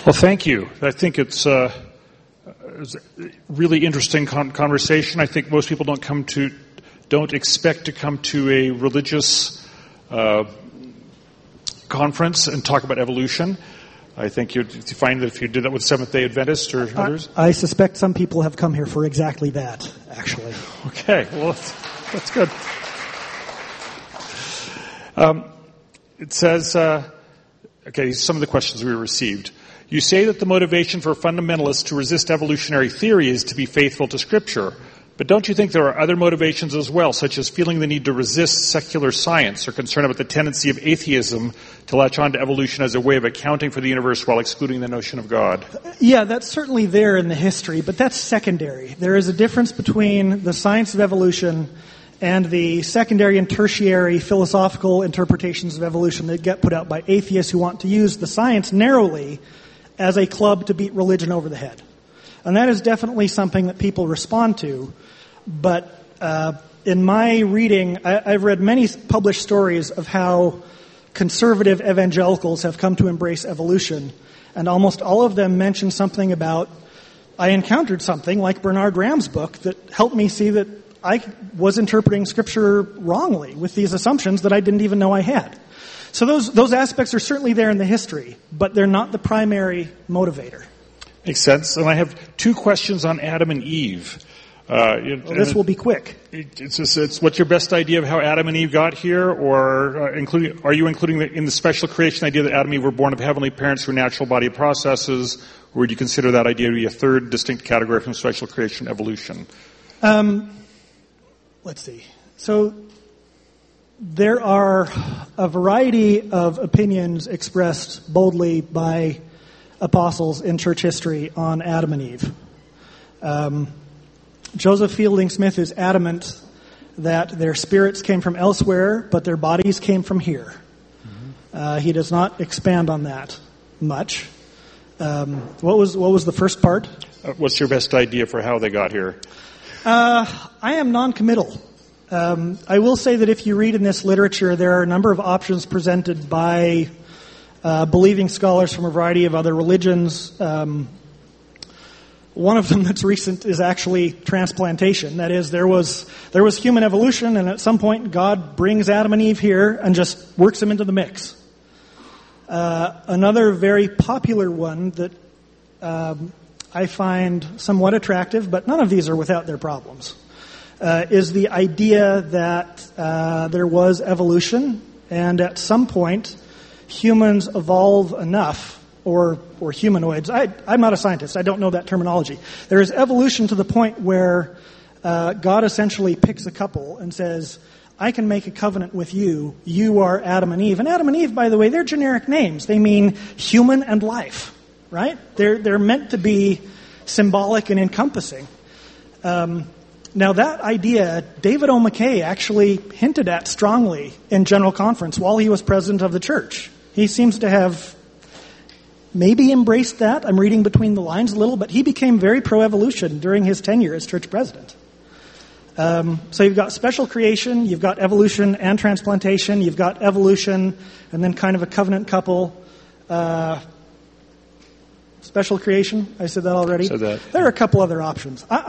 Well, thank you. I think it's a really interesting conversation. I think most people don't expect to come to a religious conference and talk about evolution. I think you'd find that if you did that with Seventh-day Adventists or others. I suspect some people have come here for exactly that, actually. Okay, well, that's good. It says, some of the questions we received. You say that the motivation for fundamentalists to resist evolutionary theory is to be faithful to Scripture. But don't you think there are other motivations as well, such as feeling the need to resist secular science or concern about the tendency of atheism to latch on to evolution as a way of accounting for the universe while excluding the notion of God? Yeah, that's certainly there in the history, but that's secondary. There is a difference between the science of evolution and the secondary and tertiary philosophical interpretations of evolution that get put out by atheists who want to use the science narrowly as a club to beat religion over the head. And that is definitely something that people respond to. But in my reading, I've read many published stories of how conservative evangelicals have come to embrace evolution. And almost all of them mention something about, I encountered something like Bernard Ramm's book that helped me see that I was interpreting Scripture wrongly with these assumptions that I didn't even know I had. So those aspects are certainly there in the history, but they're not the primary motivator. Makes sense. And I have two questions on Adam and Eve. This will be quick. It's what's your best idea of how Adam and Eve got here, or are you including in the special creation idea that Adam and Eve were born of heavenly parents through natural body processes, or would you consider that idea to be a third distinct category from special creation evolution? Let's see. So there are a variety of opinions expressed boldly by apostles in church history on Adam and Eve. Joseph Fielding Smith is adamant that their spirits came from elsewhere, but their bodies came from here. Mm-hmm. He does not expand on that much. What was the first part? What's your best idea for how they got here? I am non-committal. I will say that if you read in this literature, there are a number of options presented by believing scholars from a variety of other religions. One of them that's recent is actually transplantation. That is, there was human evolution, and at some point God brings Adam and Eve here and just works them into the mix. Another very popular one that I find somewhat attractive, but none of these are without their problems, is the idea that there was evolution, and at some point humans evolve enough, or humanoids. I'm not a scientist. I don't know that terminology. There is evolution to the point where God essentially picks a couple and says, I can make a covenant with you. You are Adam and Eve. And Adam and Eve, by the way, they're generic names. They mean human and life, right? They're meant to be symbolic and encompassing. Now that idea, David O. McKay actually hinted at strongly in General Conference while he was president of the church. He seems to have maybe embraced that. I'm reading between the lines a little, but he became very pro-evolution during his tenure as church president. So you've got special creation, you've got evolution and transplantation, you've got evolution, and then kind of a covenant couple. Special creation, I said that already. Said that. There are a couple other options.